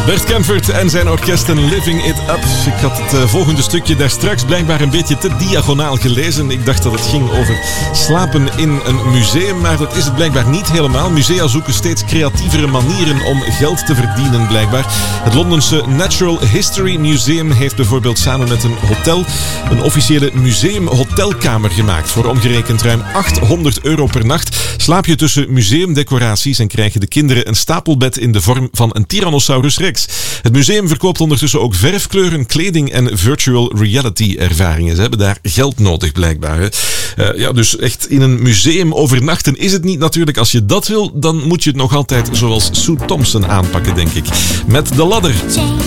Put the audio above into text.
Bert Kaempfert en zijn orkest en Living It Up. Ik had het volgende stukje daar straks blijkbaar een beetje te diagonaal gelezen. Ik dacht dat het ging over slapen in een museum, maar dat is het blijkbaar niet helemaal. Musea zoeken steeds creatievere manieren om geld te verdienen, blijkbaar. Het Londense Natural History Museum heeft bijvoorbeeld samen met een hotel een officiële museum-hotelkamer gemaakt. Voor omgerekend ruim €800 per nacht slaap je tussen museumdecoraties en krijgen de kinderen een stapelbed in de vorm van een Tyrannosaurus Rex. Het museum verkoopt ondertussen ook verfkleuren, kleding en virtual reality ervaringen. Ze hebben daar geld nodig, blijkbaar. Dus echt in een museum overnachten is het niet natuurlijk. Als je dat wil, dan moet je het nog altijd zoals Sue Thompson aanpakken, denk ik. Met De Ladder.